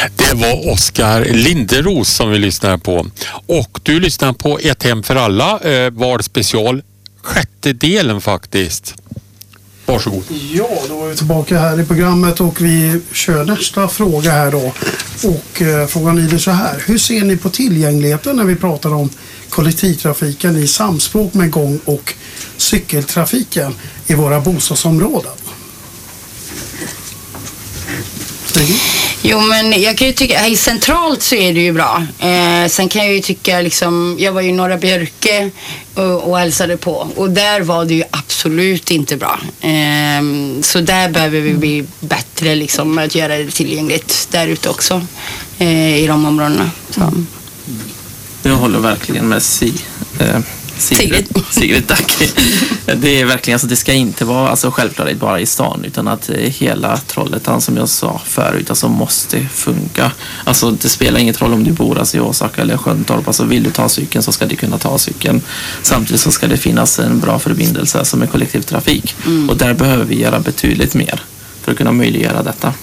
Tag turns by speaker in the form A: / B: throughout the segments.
A: Det var Oskar Linderos som vi lyssnar på. Och du lyssnar på Ett hem för alla, var special, 6:e delen faktiskt. Varsågod.
B: Ja, då är vi tillbaka här i programmet och vi kör nästa fråga här då. Och frågan lyder så här. Hur ser ni på tillgängligheten när vi pratar om kollektivtrafiken i samspråk med gång- och cykeltrafiken i våra bostadsområden?
C: Jo, men jag kan ju tycka här centralt så är det ju bra. Sen kan jag ju tycka liksom, jag var ju i Norra Björke och hälsade på och där var det ju absolut inte bra. Så där behöver vi bli bättre liksom att göra det tillgängligt där ute också i de områdena. Så.
D: Jag håller verkligen med Sigrid, tack. Det är verkligen, alltså, det ska inte vara alltså, självklart bara i stan utan att hela Trollhättan som jag sa förut alltså, måste funka. Alltså det spelar inget roll om du bor alltså, i Åsaka eller Sjöntorp. Alltså, vill du ta cykeln så ska du kunna ta cykeln. Samtidigt så ska det finnas en bra förbindelse som är kollektivtrafik. Och där behöver vi göra betydligt mer för att kunna möjliggöra detta.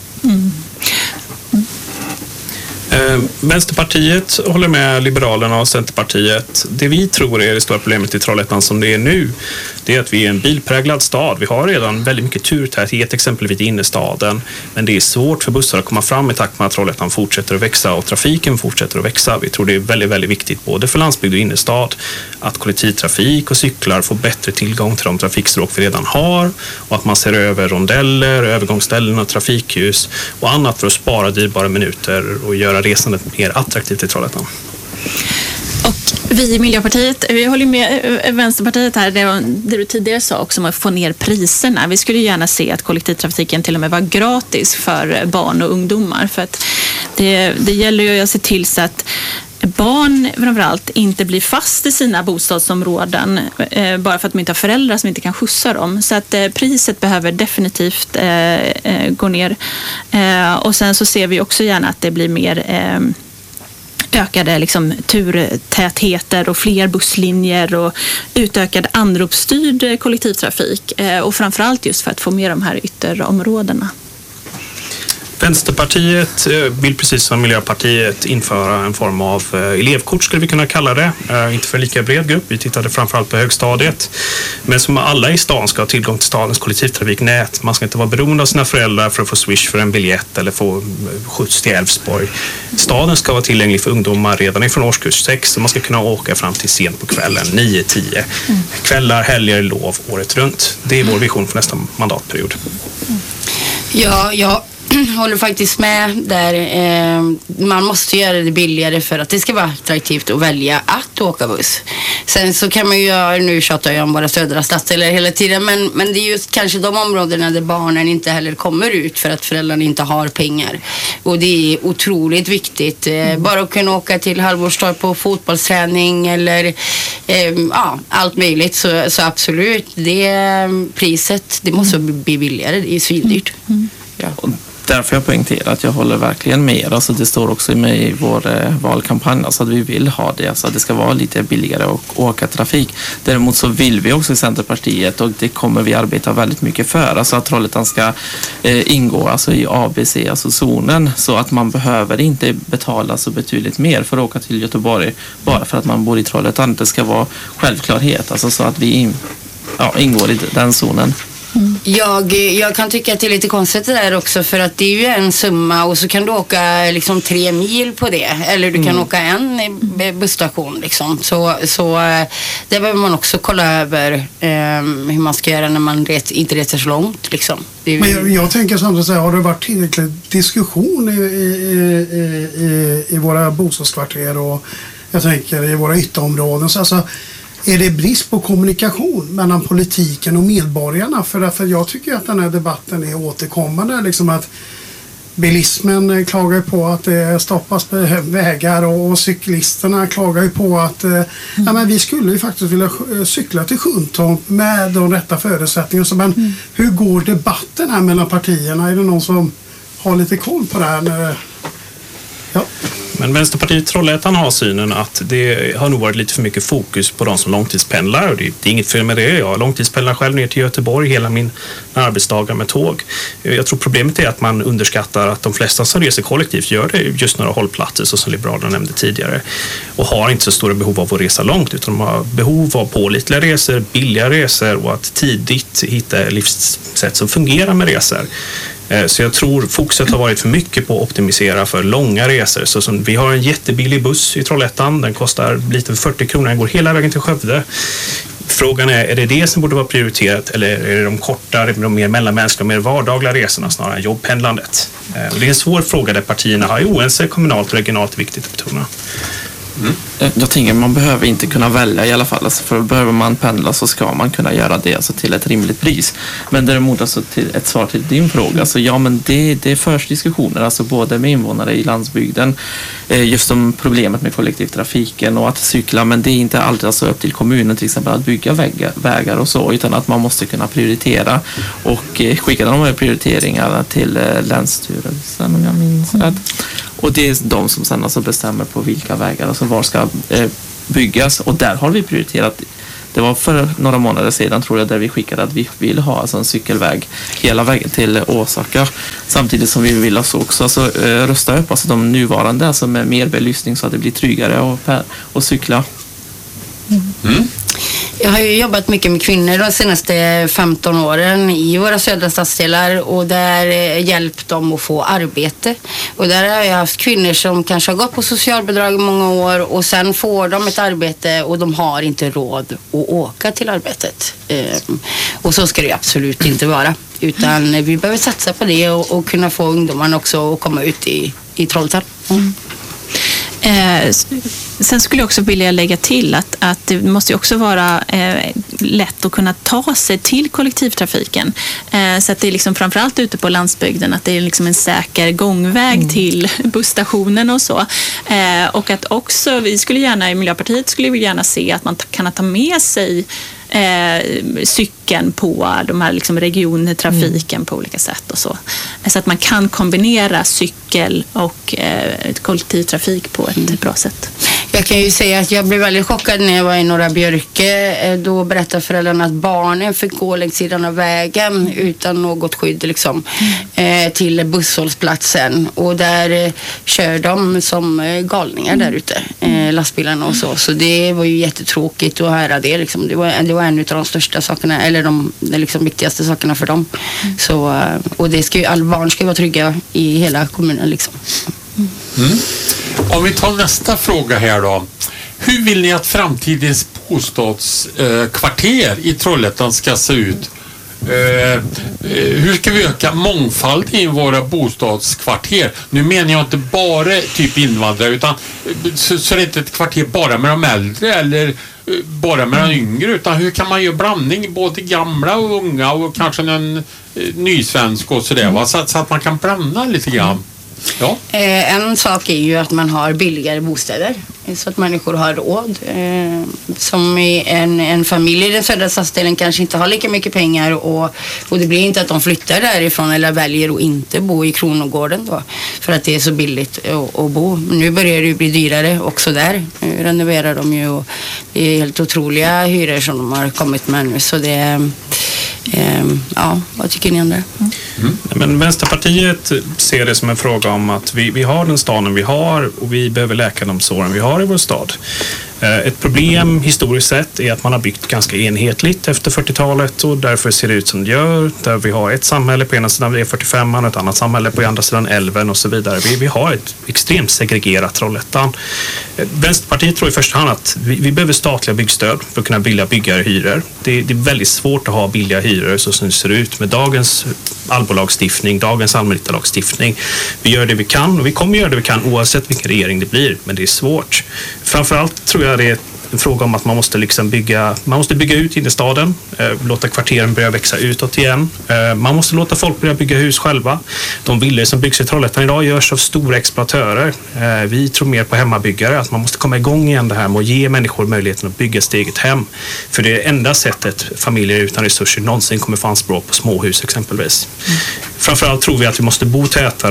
E: Vänsterpartiet håller med Liberalerna och Centerpartiet. Det vi tror är det stora problemet i Trollhättan som det är nu, det är att vi är en bilpräglad stad. Vi har redan väldigt mycket turtäthet exempelvis i innerstaden, men det är svårt för bussar att komma fram i takt med att Trollhättan fortsätter att växa och trafiken fortsätter att växa. Vi tror det är väldigt, väldigt viktigt både för landsbygd och innerstad att kollektivtrafik och cyklar får bättre tillgång till de trafikstråk vi redan har och att man ser över rondeller, övergångsställen och trafikljus och annat för att spara dyrbara minuter och göra resandet mer attraktivt i Trollhättan.
F: Och vi i Miljöpartiet, vi håller med Vänsterpartiet här, det du tidigare sa också om att få ner priserna. Vi skulle gärna se att kollektivtrafiken till och med var gratis för barn och ungdomar. För att det gäller ju att se till så att barn framförallt inte blir fast i sina bostadsområden bara för att de inte har föräldrar som inte kan skjutsa dem. Så att priset behöver definitivt gå ner. Och sen så ser vi också gärna att det blir mer ökade liksom, turtätheter och fler busslinjer och utökad anropsstyrd kollektivtrafik. Och framförallt just för att få med de här ytterområdena.
E: Vänsterpartiet vill precis som Miljöpartiet införa en form av elevkort skulle vi kunna kalla det. Inte för en lika bred grupp, vi tittade framförallt på högstadiet. Men som alla i stan ska ha tillgång till stadens kollektivtrafiknät. Man ska inte vara beroende av sina föräldrar för att få swish för en biljett eller få skjuts till Älvsborg. Staden ska vara tillgänglig för ungdomar redan ifrån årskurs 6 och man ska kunna åka fram till sent på kvällen, 9-10. Kvällar, helger, lov, året runt. Det är vår vision för nästa mandatperiod.
C: Ja, håller faktiskt med där. Man måste göra det billigare för att det ska vara attraktivt att välja att åka buss. Sen så kan man ju göra, nu tjatar jag om våra södra stadsdelar hela tiden, men det är just kanske de områdena där barnen inte heller kommer ut för att föräldrarna inte har pengar. Och det är otroligt viktigt. Bara att kunna åka till Halvårstorp på fotbollsträning eller allt möjligt så absolut. Priset, det måste bli billigare. Det är svindyrt. Ja.
D: Därför jag poängterar att jag håller verkligen med. Alltså det står också med i vår valkampanj alltså att vi vill ha det. Alltså att det ska vara lite billigare att åka trafik. Däremot så vill vi också i Centerpartiet och det kommer vi arbeta väldigt mycket för. Alltså att Trollhättan ska ingå alltså i ABC, alltså zonen. Så att man behöver inte betala så betydligt mer för att åka till Göteborg bara för att man bor i Trollhättan. Det ska vara självklarhet. Alltså så att vi ingår i den zonen.
C: Jag kan tycka att det är lite konstigt det där också för att det är ju en summa och så kan du åka liksom 3 mil på det eller du kan åka en busstation liksom. Så det behöver man också kolla över hur man ska göra när man inte reser så långt liksom.
B: Men jag tänker samtidigt så här, har det varit tillräcklig diskussion i våra bostadskvarter och jag tänker i våra ytterområden så alltså är det brist på kommunikation mellan politiken och medborgarna? För jag tycker att den här debatten är återkommande. Liksom att bilismen klagar på att det stoppas på vägar och cyklisterna klagar på att men vi skulle ju faktiskt vilja cykla till Sjuntorp med de rätta förutsättningarna. Men hur går debatten här mellan partierna? Är det någon som har lite koll på det här? Ja.
E: Men Vänsterpartiet Trollhättan har synen att det har nog varit lite för mycket fokus på de som långtidspendlar. Och det är inget fel med det. Jag långtidspendlar själv ner till Göteborg hela min arbetsdagar med tåg. Jag tror problemet är att man underskattar att de flesta som reser kollektivt gör det just några hållplatser, så som Liberalerna nämnde tidigare. Och har inte så stora behov av att resa långt, utan de har behov av pålitliga resor, billiga resor och att tidigt hitta livssätt som fungerar med resor. Så jag tror fokuset har varit för mycket på att optimisera för långa resor. Så som vi har en jättebillig buss i Trollhättan. Den kostar lite 40 kronor. Den går hela vägen till Skövde. Frågan är det som borde vara prioriterat, eller är det de kortare, de mer mellanmänskliga och mer vardagliga resorna snarare än jobbpendlandet? Och det är en svår fråga där partierna har oense kommunalt och regionalt, viktigt att betona.
D: Jag tänker man behöver inte kunna välja i alla fall. Alltså för behöver man pendla så ska man kunna göra det alltså till ett rimligt pris. Men däremot alltså till ett svar till din fråga. Alltså, ja, men det förs diskussioner alltså både med invånare i landsbygden just om problemet med kollektivtrafiken och att cykla. Men det är inte alltid alltså upp till kommunen till exempel att bygga vägar och så, utan att man måste kunna prioritera och skicka de här prioriteringarna till länsstyrelsen om jag minns rätt. Och det är de som sedan alltså bestämmer på vilka vägar, alltså var ska byggas. Och där har vi prioriterat. Det var för några månader sedan tror jag där vi skickade att vi vill ha alltså en cykelväg hela vägen till Åsaka. Samtidigt som vi vill också alltså, rösta upp alltså de nuvarande alltså med mer belysning så att det blir tryggare att cykla.
C: Mm. Jag har ju jobbat mycket med kvinnor de senaste 15 åren i våra södra stadsdelar och där hjälpt dem att få arbete. Och där har jag haft kvinnor som kanske har gått på socialbidrag i många år och sen får de ett arbete och de har inte råd att åka till arbetet. Och så ska det absolut inte vara. Utan vi behöver satsa på det och kunna få ungdomarna också att komma ut i Trollhättan. Mm.
F: Sen skulle jag också vilja lägga till att det måste ju också vara lätt att kunna ta sig till kollektivtrafiken. Så att det är liksom framförallt ute på landsbygden att det är liksom en säker gångväg till busstationen och så. Och att också vi skulle gärna i Miljöpartiet skulle vi gärna se att man kan ta med sig cykeln på de här liksom regiontrafiken på olika sätt och så. Så att man kan kombinera cykel och kollektivtrafik på ett bra sätt.
C: Jag kan ju säga att jag blev väldigt chockad när jag var i Norra Björke. Då berättade föräldrarna att barnen fick gå längs sidan av vägen utan något skydd liksom, till busshållsplatsen. Och där kör de som galningar där ute, lastbilarna och så. Så det var ju jättetråkigt att höra det. Liksom. Det var en av de största sakerna, eller de liksom viktigaste sakerna för dem. Så, och det ska ju, alla barn ska vara trygga i hela kommunen liksom.
A: Mm. Om vi tar nästa fråga här då. Hur vill ni att framtidens bostadskvarter i Trollhättan ska se ut? Hur ska vi öka mångfalden i våra bostadskvarter? Nu menar jag inte bara typ invandrare utan så är det inte ett kvarter bara med de äldre eller bara med de yngre, utan hur kan man göra blandning både gamla och unga och kanske en nysvensk och sådär, va? Så att man kan blanda lite grann. Ja.
C: En sak är ju att man har billigare bostäder så att människor har råd. Som i en familj i den södra stadsdelen kanske inte har lika mycket pengar och det blir inte att de flyttar därifrån eller väljer att inte bo i Kronogården då för att det är så billigt att bo. Nu börjar det ju bli dyrare också där. Nu renoverar de ju och det är helt otroliga hyror som de har kommit med nu, så det är ja, vad tycker ni om det?
E: Men Vänsterpartiet ser det som en fråga om att vi har den staden vi har och vi behöver läka de såren vi har i vår stad. Ett problem historiskt sett är att man har byggt ganska enhetligt efter 40-talet och därför ser det ut som det gör. Där vi har ett samhälle på ena sidan E45 och ett annat samhälle på andra sidan älven och så vidare. Vi har ett extremt segregerat Trollhättan. Vänsterpartiet tror i första hand att vi behöver statliga byggstöd för att kunna billiga byggare hyror. Det är väldigt svårt att ha billiga hyror så som det ser ut med dagens allbolagstiftning, dagens allmännyttalagstiftning. Vi gör det vi kan och vi kommer göra det vi kan oavsett vilken regering det blir, men det är svårt. Framförallt tror jag det är en fråga om att man måste liksom bygga ut innerstaden, låta kvarteren börja växa utåt igen. Man måste låta folk börja bygga hus själva. De villor som byggs i Trollhättan idag görs av stora exploatörer. Vi tror mer på hemmabyggare, att man måste komma igång igen det här med att ge människor möjligheten att bygga sitt eget hem. För det är det enda sättet familjer utan resurser någonsin kommer få anspråk på småhus exempelvis. Framförallt tror vi att vi måste bo tätare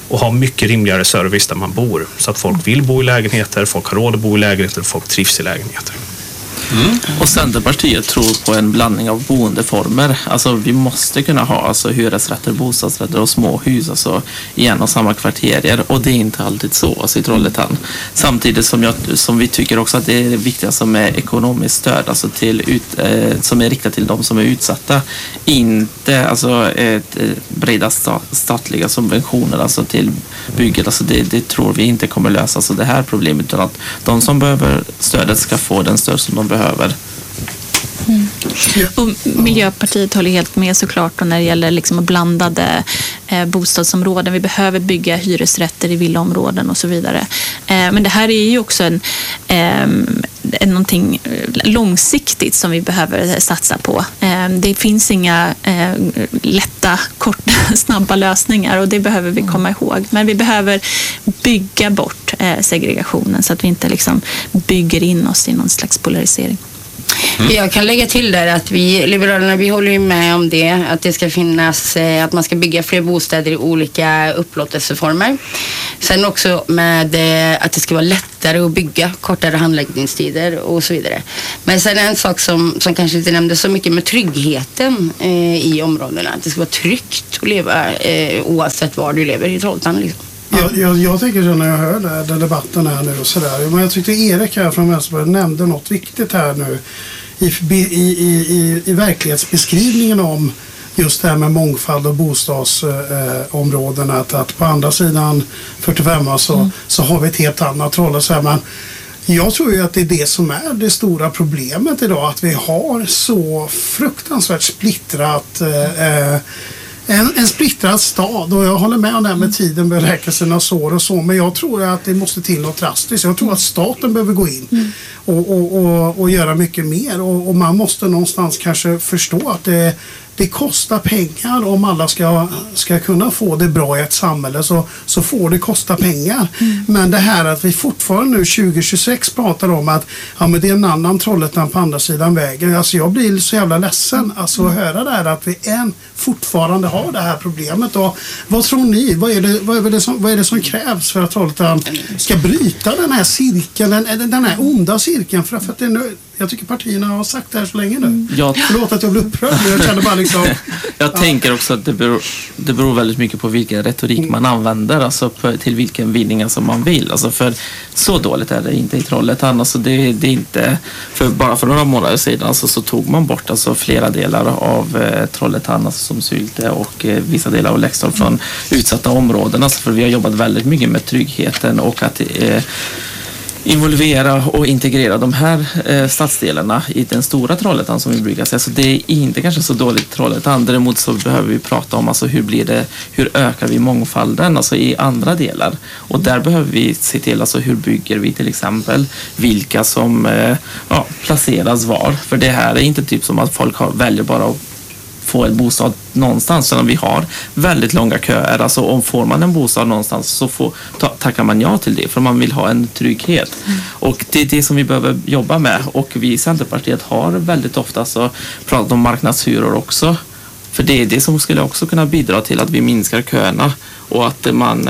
E: och ha mycket rimligare service där man bor. Så att folk vill bo i lägenheter, folk har råd att bo i lägenheter och folk trivs i lägenheter.
D: Och Centerpartiet tror på en blandning av boendeformer. Alltså vi måste kunna ha alltså, hyresrätter, bostadsrätter och småhus alltså, i en och samma kvarterier. Och det är inte alltid så alltså, i Trollhättan. Samtidigt som vi tycker också att det är det viktigaste med ekonomiskt stöd alltså, som är riktat till de som är utsatta. Inte alltså, breda statliga subventioner alltså, till bygget. Alltså, det tror vi inte kommer lösa alltså, det här problemet. Utan att de som behöver stödet ska få den stöd som de behöver.
F: Och Miljöpartiet håller helt med såklart när det gäller liksom blandade bostadsområden. Vi behöver bygga hyresrätter i villaområden och så vidare. Men det här är ju också någonting långsiktigt som vi behöver satsa på. Det finns inga lätta, korta, snabba lösningar och det behöver vi komma ihåg. Men vi behöver bygga bort segregationen så att vi inte liksom bygger in oss i någon slags polarisering.
C: Jag kan lägga till där att vi Liberalerna, vi håller ju med om det, att det ska finnas, att man ska bygga fler bostäder i olika upplåtelseformer. Sen också med att det ska vara lättare att bygga, kortare handläggningstider och så vidare. Men sen en sak som kanske inte nämndes så mycket med tryggheten i områdena. Att det ska vara tryggt att leva oavsett var du lever i Trollhättan liksom.
B: Jag tänker så när jag hör den debatten här nu och sådär. Men jag tyckte Erik här från Vänsterpartiet nämnde något viktigt här nu i verklighetsbeskrivningen om just det här med mångfald och bostadsområdena. Att på andra sidan 45 så har vi ett helt annat troll. Men jag tror ju att det är det som är det stora problemet idag. Att vi har så fruktansvärt splittrat en splittrad stad, och jag håller med om det här med tiden bör läka sina sår och så, men jag tror att det måste till något drastiskt. Jag tror att staten behöver gå in och göra mycket mer, och man måste någonstans kanske förstå att det kostar pengar om alla ska kunna få det bra i ett samhälle, så får det kosta pengar. Men det här att vi fortfarande nu 2026 pratar om att men det är en annan Trollhättan på andra sidan vägen. Alltså jag blir så jävla ledsen att höra det här, att vi fortfarande har det här problemet. Och vad tror ni? Vad är det som krävs för att Trollhättan ska bryta den här cirkeln, den här onda cirkeln? För att det är nu, jag tycker partierna har sagt det här så länge nu. Förlåt att jag blir upprörd, men jag känner bara liksom...
D: Jag tänker också att det beror väldigt mycket på vilken retorik man använder, alltså till vilken vinning som man vill. Alltså för så dåligt är det inte i Trollhättan. Alltså det är inte... Bara för några månader sedan alltså, så tog man bort alltså flera delar av Trollhättan, alltså som Sylte och vissa delar av Lekstorp från utsatta områden. Alltså för vi har jobbat väldigt mycket med tryggheten och att involvera och integrera de här stadsdelarna i den stora Trollhättan som vi brukar säga. Så det är inte kanske så dåligt Trollhättan. Däremot så behöver vi prata om alltså hur ökar vi mångfalden alltså i andra delar. Och där behöver vi se till alltså hur bygger vi till exempel vilka som placeras var. För det här är inte typ som att folk väljer bara att få en bostad någonstans, utan vi har väldigt långa köer. Alltså om får man en bostad någonstans så tackar man ja till det, för man vill ha en trygghet. Och det är det som vi behöver jobba med, och vi i Centerpartiet har väldigt ofta så pratat om marknadshyror också. För det är det som skulle också kunna bidra till att vi minskar köerna och att man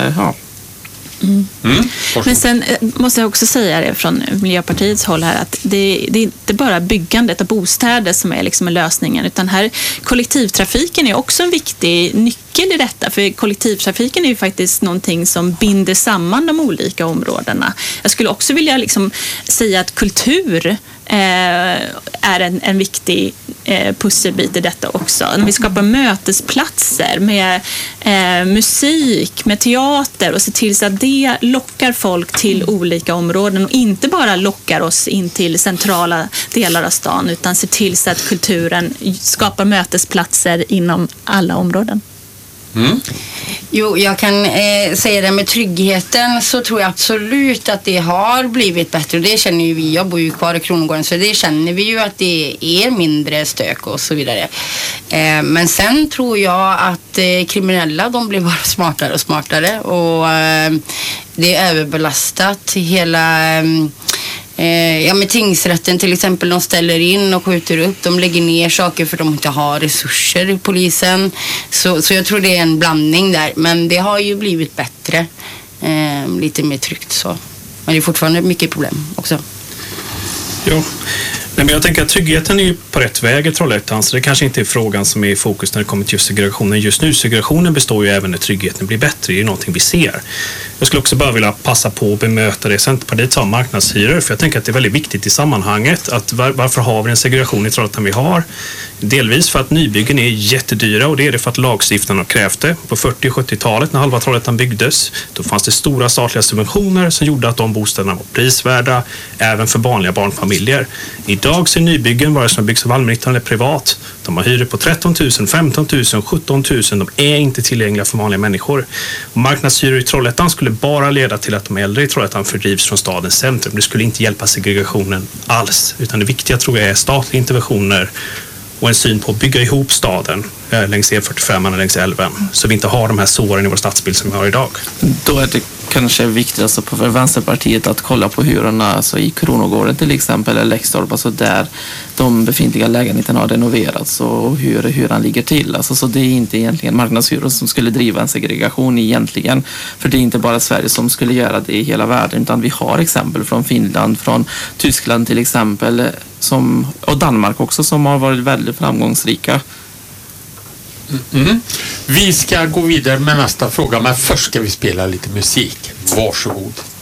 F: Men sen måste jag också säga det från Miljöpartiets håll här, att det är inte bara byggandet av bostäder som är liksom lösningen, utan här kollektivtrafiken är också en viktig nyckel i detta, för kollektivtrafiken är ju faktiskt någonting som binder samman de olika områdena. Jag skulle också vilja liksom säga att kultur är en viktig pusselbit i detta också. När vi skapar mötesplatser med musik, med teater, och ser till så att det lockar folk till olika områden och inte bara lockar oss in till centrala delar av stan, utan ser till så att kulturen skapar mötesplatser inom alla områden.
C: Jo, jag kan säga det med tryggheten, så tror jag absolut att det har blivit bättre, och det känner ju vi. Jag bor ju kvar i Kronogården, så det känner vi ju att det är mindre stök och så vidare. Men sen tror jag att kriminella, de blir bara smartare och smartare, och det är överbelastat Ja, men tingsrätten till exempel, de ställer in och skjuter upp. De lägger ner saker för de inte har resurser i polisen. Så jag tror det är en blandning där. Men det har ju blivit bättre. Lite mer tryggt så. Men det är fortfarande mycket problem också.
E: Jo. Nej, men jag tänker att tryggheten är ju på rätt väg i Trollhättan, så det kanske inte är frågan som är i fokus när det kommer till just segregationen just nu. Segregationen består ju även när tryggheten blir bättre, det är ju någonting vi ser. Jag skulle också bara vilja passa på att bemöta det Centerpartiet sa om marknadshyror, för jag tänker att det är väldigt viktigt i sammanhanget att varför har vi en segregation i Trollhättan vi har? Delvis för att nybyggen är jättedyra, och det är det för att lagstiftarna har krävt det. På 40- och 70-talet när halva Trollhättan byggdes, då fanns det stora statliga subventioner som gjorde att de bostäderna var prisvärda även för vanliga barnfamiljer. Idag ser nybyggen, vare sig de byggs av allmännyttan eller privat, de har hyror på 13 000, 15 000, 17 000. De är inte tillgängliga för vanliga människor. Och marknadshyror i Trollhättan skulle bara leda till att de äldre i Trollhättan fördrivs från stadens centrum. Det skulle inte hjälpa segregationen alls, utan det viktiga tror jag är statliga interventioner och en syn på att bygga ihop staden längs E45 och längs älven, så vi inte har de här såren i vår stadsbild som vi har idag.
D: Då är det kanske viktigast för Vänsterpartiet att kolla på hyrorna, alltså i Kronogården till exempel, eller Läxtorp, alltså där de befintliga lägenheterna har renoverats och hur hyran ligger till. Alltså, så det är inte egentligen marknadshyror som skulle driva en segregation egentligen, för det är inte bara Sverige som skulle göra det i hela världen, utan vi har exempel från Finland, från Tyskland till exempel, och Danmark också, som har varit väldigt framgångsrika.
A: Vi ska gå vidare med nästa fråga, men först ska vi spela lite musik. Varsågod.